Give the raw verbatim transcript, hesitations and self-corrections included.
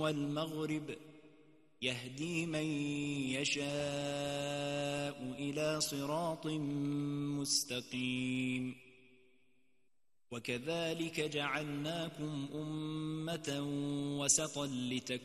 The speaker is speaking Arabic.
والمغرب يهدي من يشاء إلى صراط مستقيم وكذلك جعلناكم أمة وسطا لتكونوا